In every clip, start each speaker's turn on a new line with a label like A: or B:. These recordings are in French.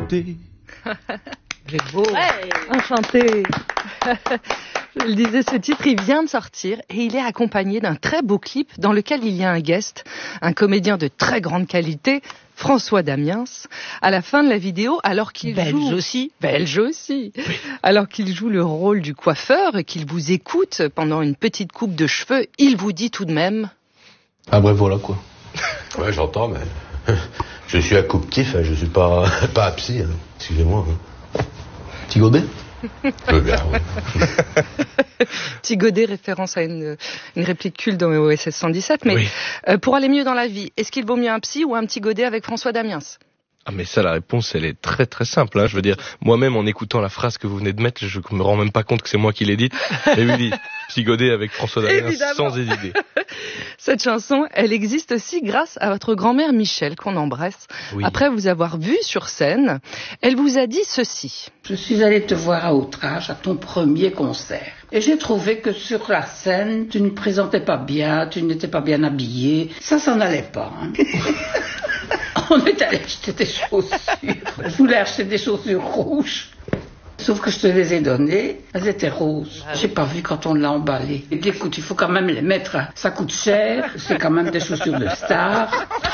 A: chanter.
B: C'est beau. Ouais. Enchanté. Je le disais, ce titre, il vient de sortir et il est accompagné d'un très beau clip dans lequel il y a un guest, un comédien de très grande qualité, François Damiens. À la fin de la vidéo, alors qu'il
C: Belge aussi,
B: oui. Alors qu'il joue le rôle du coiffeur et qu'il vous écoute pendant une petite coupe de cheveux, il vous dit tout de même...
A: Ah bref, voilà quoi.
D: Ouais, j'entends, mais je suis accouptif, je suis pas psy, hein. Excusez-moi. Hein.
A: Petit godet?
D: Je veux bien, oui.
B: Petit godet, référence à une réplique culte dans OSS 117. Mais oui. Pour aller mieux dans la vie, est-ce qu'il vaut mieux un psy ou un petit godet avec François Damiens?
E: Ah mais ça, la réponse, elle est très très simple. Hein. Je veux dire, moi-même, en écoutant la phrase que vous venez de mettre, je me rends même pas compte que c'est moi qui l'ai dite. Et oui, petit godet avec François Damiens, sans hésiter.
B: Cette chanson, elle existe aussi grâce à votre grand-mère Michel, qu'on embrasse. Oui. Après vous avoir vu sur scène, elle vous a dit ceci.
F: Je suis allée te voir à Outrage, à ton premier concert. Et j'ai trouvé que sur la scène, tu ne présentais pas bien, tu n'étais pas bien habillée. Ça n'allait pas. Hein. On est allé acheter des chaussures. Je voulais acheter des chaussures rouges. Sauf que je te les ai données, elles étaient roses. J'ai pas vu quand on l'a emballé. Et puis écoute, il faut quand même les mettre. Ça coûte cher, c'est quand même des chaussures de star.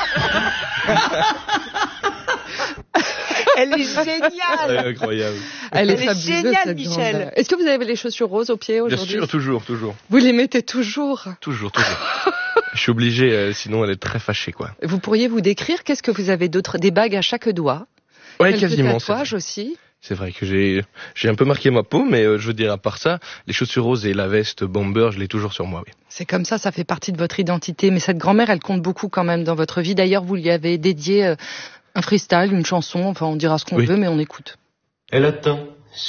C: Elle est géniale.
E: Elle est incroyable.
B: Elle est
C: géniale, Michel.
B: Grande. Est-ce que vous avez les chaussures roses aux pieds aujourd'hui?
E: Bien sûr, toujours.
B: Vous les mettez toujours?
E: Toujours. Je suis obligé, sinon elle est très fâchée, quoi.
B: Vous pourriez vous décrire, qu'est-ce que vous avez d'autre? Des bagues à chaque doigt?
E: Ouais, quasiment.
B: Tatouages aussi?
E: C'est vrai que j'ai un peu marqué ma peau, mais je veux dire, à part ça, les chaussures roses et la veste bomber, je l'ai toujours sur moi, oui.
B: C'est comme ça fait partie de votre identité. Mais cette grand-mère, elle compte beaucoup quand même dans votre vie. D'ailleurs, vous lui avez dédié un freestyle, une chanson, enfin on dira ce qu'on veut, mais on écoute.
A: Elle attend